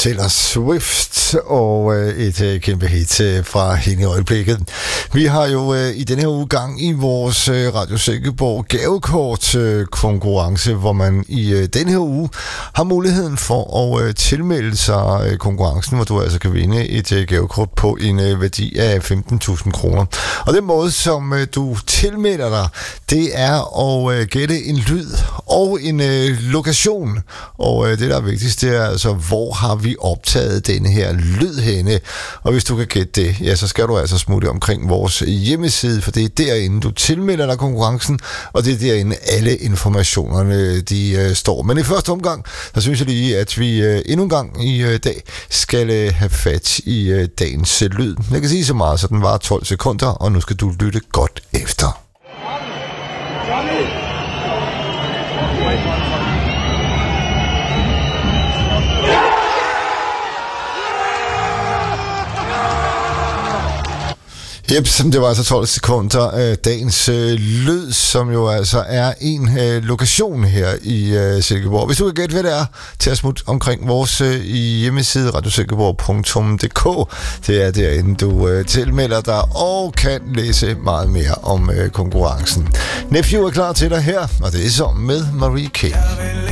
Taylor Swift og et kæmpe hit fra hende i øjeblikket. Vi har jo i denne her uge gang i vores Radio Silkeborg gavekort konkurrence, hvor man i denne her uge har muligheden for at tilmelde sig konkurrencen, hvor du altså kan vinde et gavekort på en værdi af 15.000 kroner. Og den måde, som du tilmelder dig, det er at gætte en lyd og en lokation. Og det, der er vigtigst, det er altså, hvor har vi optaget denne her lyd henne? Og hvis du kan gætte det, ja, så skal du altså smutte omkring vores hjemmeside, for det er derinde, du tilmelder dig konkurrencen, og det er derinde, alle informationerne, de står. Men i første omgang, så synes jeg lige, at vi endnu en gang i dag skal have fat i dagens lyd. Jeg kan sige så meget, så den var 12 sekunder, og nu skal du lytte godt efter. Jep, det var altså 12 sekunder af dagens lyd, som jo altså er en lokation her i Silkeborg. Hvis du kan gætte, hvad det er, til at smutte omkring vores hjemmeside, radiosilkeborg.dk. Det er derinde, du tilmelder dig og kan læse meget mere om konkurrencen. Nephew er klar til dig her, og det er så med Marie K.